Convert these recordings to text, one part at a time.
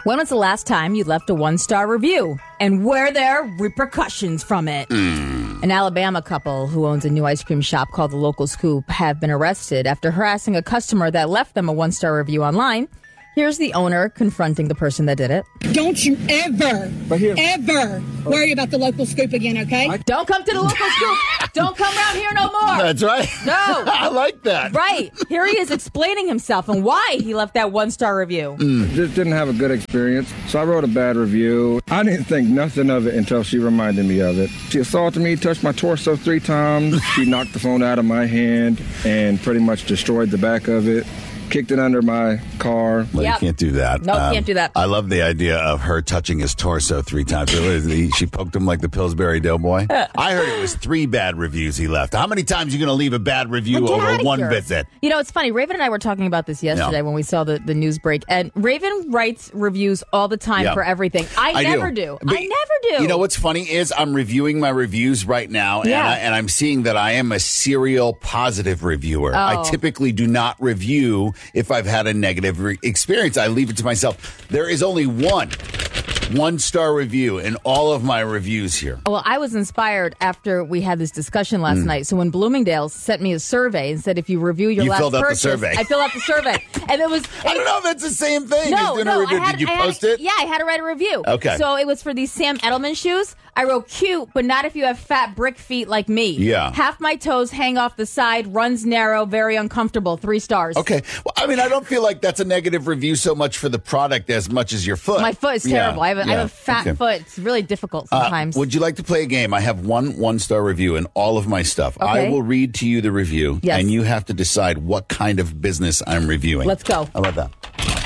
When was the last time you left a one-star review? And were there repercussions from it? An Alabama couple who owns a new ice cream shop called The Local Scoop have been arrested after harassing a customer that left them a one-star review online. Here's the owner confronting the person that did it. Don't you ever worry about The Local Scoop again, okay? Don't come to The Local Scoop. Don't come around here no more. That's right. No. I like that. Right. Here he is explaining himself and why he left that one-star review. Just didn't have a good experience, so I wrote a bad review. I didn't think nothing of it until she reminded me of it. She assaulted me, touched my torso 3 times. She knocked the phone out of my hand and pretty much destroyed the back of it. Kicked it under my car. Well, Yep. you can't do that. No, can't do that. I love the idea of her touching his torso 3 times. She poked him like the Pillsbury Doughboy. I heard it was 3 bad reviews he left. How many times are you going to leave a bad review Get over outta one here. visit? You know, it's funny. Raven and I were talking about this yesterday when we saw the news break. And Raven writes reviews all the time Yeah. for everything. I never do. But I never do. You know what's funny is I'm reviewing my reviews right now, and I'm seeing that I am a serial positive reviewer. I typically do not review if I've had a negative experience. I leave it to myself. There is only one-star review in all of my reviews here. Well, I was inspired after we had this discussion last night. So when Bloomingdale's sent me a survey and said, if you review your You last filled out the purchase, survey. I filled out the survey. And it was... I don't know if that's the same thing. No, as doing a review. Did you post it? Yeah, I had to write a review. Okay. So it was for these Sam Edelman shoes. I wrote cute, but not if you have fat brick feet like me. Yeah. Half my toes hang off the side, runs narrow, very uncomfortable. 3 stars. Okay. Well, I mean, I don't feel like that's a negative review so much for the product as much as your foot. My foot is terrible. I have a fat Okay. foot. It's really difficult sometimes. Would you like to play a game? I have one-star review in all of my stuff. Okay. I will read to you the review, Yes. and you have to decide what kind of business I'm reviewing. Let's go. How about that?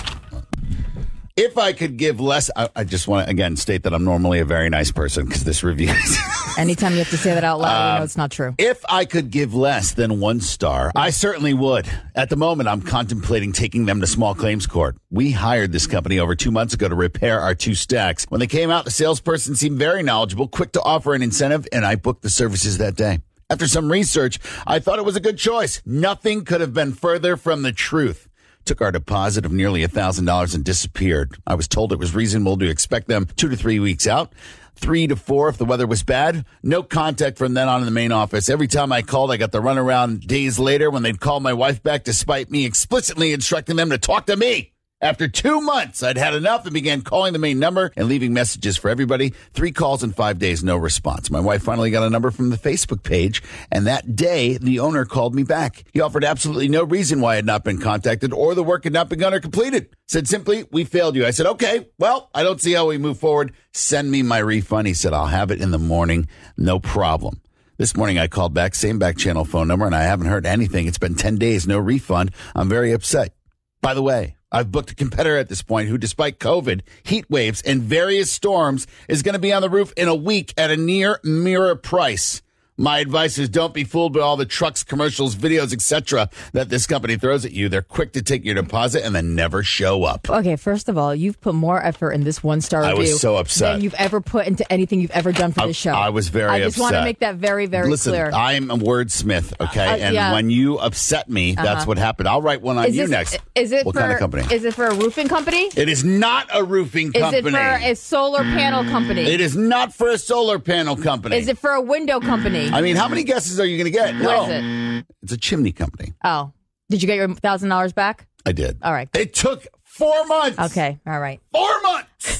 If I could give less, I just want to, again, state that I'm normally a very nice person because this review is... Anytime you have to say that out loud, you know it's not true. If I could give less than 1 star, I certainly would. At the moment, I'm contemplating taking them to small claims court. We hired this company over 2 months ago to repair our 2 stacks. When they came out, the salesperson seemed very knowledgeable, quick to offer an incentive, and I booked the services that day. After some research, I thought it was a good choice. Nothing could have been further from the truth. Took our deposit of nearly $1,000 and disappeared. I was told it was reasonable to expect them 2 to 3 weeks out. 3 to 4 if the weather was bad. No contact from then on in the main office. Every time I called, I got the runaround days later when they'd call my wife back despite me explicitly instructing them to talk to me. After 2 months, I'd had enough and began calling the main number and leaving messages for everybody. 3 calls in 5 days, no response. My wife finally got a number from the Facebook page, and that day, the owner called me back. He offered absolutely no reason why I had not been contacted or the work had not begun or completed. Said simply, we failed you. I said, okay, well, I don't see how we move forward. Send me my refund. He said, I'll have it in the morning. No problem. This morning, I called back, same back channel phone number, and I haven't heard anything. It's been 10 days, no refund. I'm very upset. By the way, I've booked a competitor at this point who, despite COVID, heat waves, and various storms, is going to be on the roof in a week at a near mirror price. My advice is don't be fooled by all the trucks, commercials, videos, etc. that this company throws at you. They're quick to take your deposit and then never show up. Okay, first of all, you've put more effort in this 1-star review. I was so upset. Than you've ever put into anything you've ever done for this show. I was very upset. I just want to make that very, very clear. Listen, I'm a wordsmith, okay? And when you upset me, that's what happened. I'll write one on you next. Is it what for, kind of company? Is it for a roofing company? It is not a roofing company. Is it for a solar panel company? It is not for a solar panel company. Is it for a window company? I mean, how many guesses are you going to get? What is it? It's a chimney company. Oh. Did you get your $1,000 back? I did. All right. It took 4 months. Okay. All right. 4 months.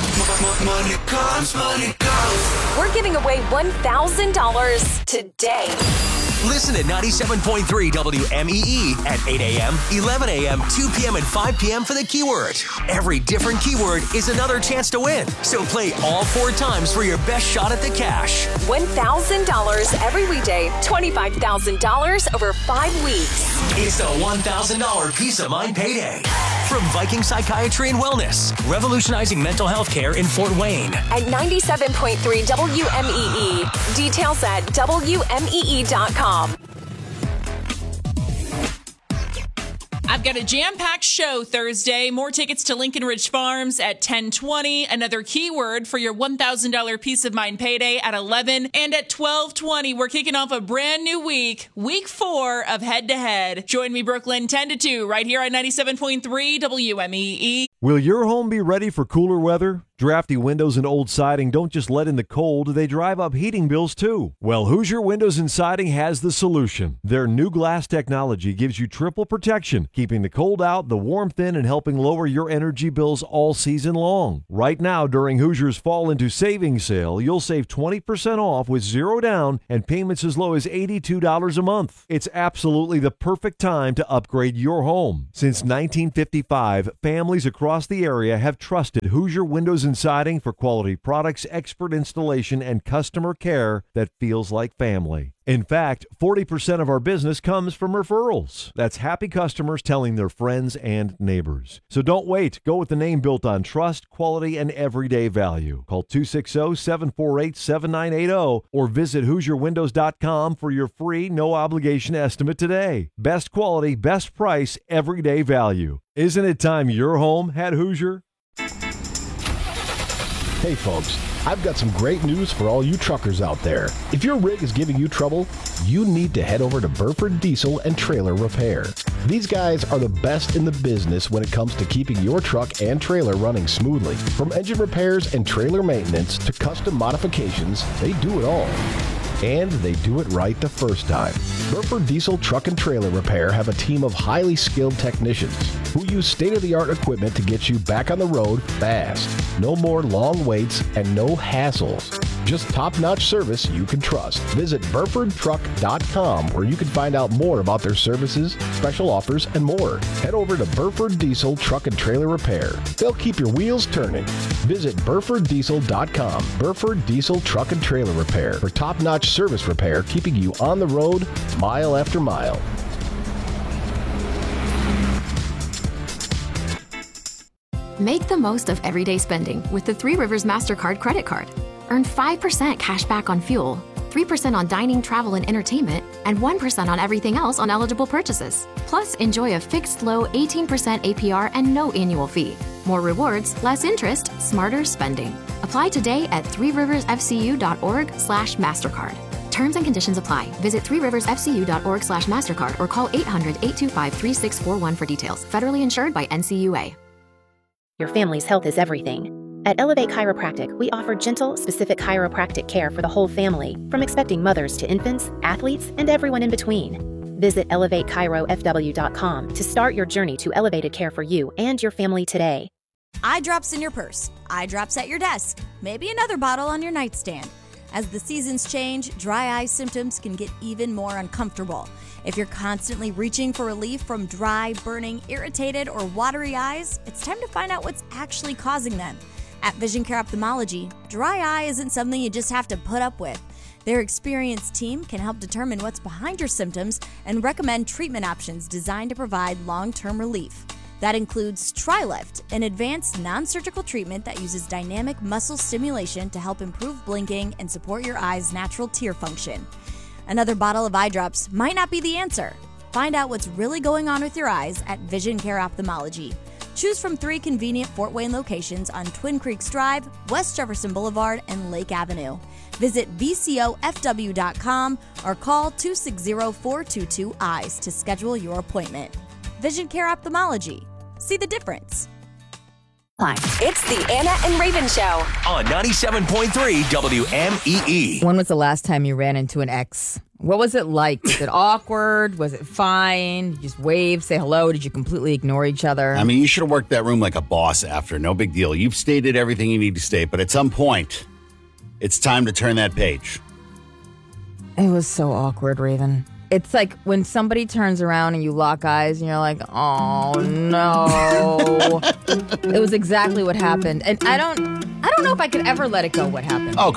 Money comes, money goes. We're giving away $1,000 today. Listen at 97.3 WMEE at 8 a.m., 11 a.m., 2 p.m., and 5 p.m. for the keyword. Every different keyword is another chance to win. So play all 4 times for your best shot at the cash. $1,000 every weekday, $25,000 over 5 weeks. It's the $1,000 Peace of Mind Payday. From Viking Psychiatry and Wellness, revolutionizing mental health care in Fort Wayne. At 97.3 WMEE. Details at WMEE.com. I've got a jam-packed show Thursday. More tickets to Lincoln Ridge Farms at 10:20. Another keyword for your $1,000 Peace of Mind Payday at 11. And at 12:20, we're kicking off a brand new week, week 4 of Head to Head. Join me, Brooklyn, 10 to 2, right here on 97.3 WMEE. Will your home be ready for cooler weather? Drafty windows and old siding don't just let in the cold, they drive up heating bills too. Well, Hoosier Windows and Siding has the solution. Their new glass technology gives you triple protection, keeping the cold out, the warmth in, and helping lower your energy bills all season long. Right now, during Hoosier's Fall into Savings Sale, you'll save 20% off with zero down and payments as low as $82 a month. It's absolutely the perfect time to upgrade your home. Since 1955, families across the area have trusted Hoosier Windows and Siding for quality products, expert installation, and customer care that feels like family. In fact, 40% of our business comes from referrals. That's happy customers telling their friends and neighbors. So don't wait. Go with the name built on trust, quality, and everyday value. Call 260-748-7980 or visit HoosierWindows.com for your free, no-obligation estimate today. Best quality, best price, everyday value. Isn't it time your home had Hoosier? Hey folks, I've got some great news for all you truckers out there. If your rig is giving you trouble, you need to head over to Burford Diesel and Trailer Repair. These guys are the best in the business when it comes to keeping your truck and trailer running smoothly. From engine repairs and trailer maintenance to custom modifications, they do it all. And they do it right the first time. Burford Diesel Truck and Trailer Repair have a team of highly skilled technicians who use state-of-the-art equipment to get you back on the road fast. No more long waits and no hassles. Just top-notch service you can trust. Visit BurfordTruck.com where you can find out more about their services, special offers, and more. Head over to Burford Diesel Truck and Trailer Repair. They'll keep your wheels turning. Visit BurfordDiesel.com. Burford Diesel Truck and Trailer Repair for top-notch service repair, keeping you on the road mile after mile. Make the most of everyday spending with the Three Rivers MasterCard credit card. Earn 5% cash back on fuel, 3% on dining, travel, and entertainment, and 1% on everything else on eligible purchases. Plus, enjoy a fixed low 18% APR and no annual fee. More rewards, less interest, smarter spending. Apply today at threeriversfcu.org/MasterCard. Terms and conditions apply. Visit threeriversfcu.org/MasterCard or call 800-825-3641 for details. Federally insured by NCUA. Your family's health is everything. At Elevate Chiropractic, we offer gentle, specific chiropractic care for the whole family, from expecting mothers to infants, athletes, and everyone in between. Visit ElevateChiroFW.com to start your journey to elevated care for you and your family today. Eye drops in your purse, eye drops at your desk, maybe another bottle on your nightstand. As the seasons change, dry eye symptoms can get even more uncomfortable. If you're constantly reaching for relief from dry, burning, irritated, or watery eyes, it's time to find out what's actually causing them. At Vision Care Ophthalmology, dry eye isn't something you just have to put up with. Their experienced team can help determine what's behind your symptoms and recommend treatment options designed to provide long-term relief. That includes TriLift, an advanced non-surgical treatment that uses dynamic muscle stimulation to help improve blinking and support your eye's natural tear function. Another bottle of eye drops might not be the answer. Find out what's really going on with your eyes at Vision Care Ophthalmology. Choose from 3 convenient Fort Wayne locations on Twin Creeks Drive, West Jefferson Boulevard, and Lake Avenue. Visit VCOFW.com or call 260-422-EYES to schedule your appointment. Vision Care Ophthalmology. See the difference. It's the Anna and Raven Show on 97.3 WMEE. When was the last time you ran into an ex? What was it like? Was it awkward? Was it fine? You just wave, say hello? Did you completely ignore each other? I mean, you should have worked that room like a boss after. No big deal. You've stated everything you need to state, but at some point, it's time to turn that page. It was so awkward, Raven. It's like when somebody turns around and you lock eyes and you're like, oh no. It was exactly what happened. And I don't know if I could ever let it go what happened. Oh,